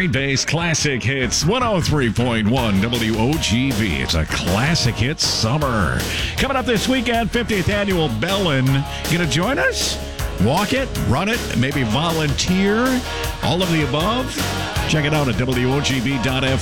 Green Bay's Classic Hits 103.1 WOGB. It's a Classic Hits summer. Coming up this weekend, 50th Annual Bellin. You gonna join us? Walk it, run it, maybe volunteer, all of the above? Check it out at WOGB.FM.